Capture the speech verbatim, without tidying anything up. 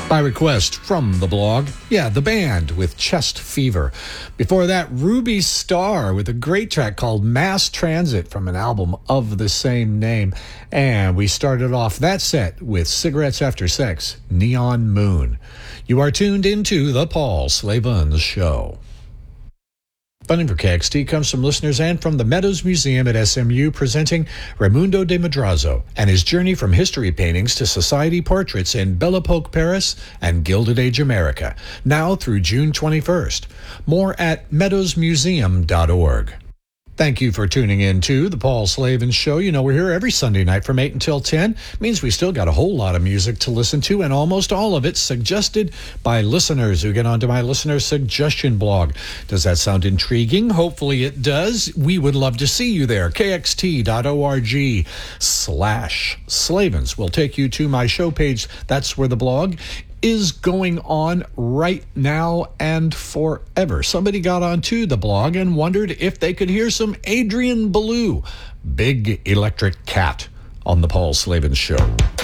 By request from the blog, yeah, the band with Chest Fever. Before that, Ruby Starr with a great track called Mass Transit from an album of the same name. And we started off that set with Cigarettes After Sex, Neon Moon. You are tuned into The Paul Slavens Show. Funding for K X T comes from listeners and from the Meadows Museum at S M U, presenting Raimundo de Madrazo and his journey from history paintings to society portraits in Belle Epoque Paris and Gilded Age America, now through June twenty-first. More at meadows museum dot org. Thank you for tuning in to The Paul Slavens Show. You know, we're here every Sunday night from eight until ten. It means we still got a whole lot of music to listen to, and almost all of it suggested by listeners who get onto my listener suggestion blog. Does that sound intriguing? Hopefully it does. We would love to see you there. K X T dot org slash Slavens will take you to my show page. That's where the blog is going on right now and forever. Somebody got onto the blog and wondered if they could hear some Adrian Belew, Big Electric Cat, on the Paul Slavens Show.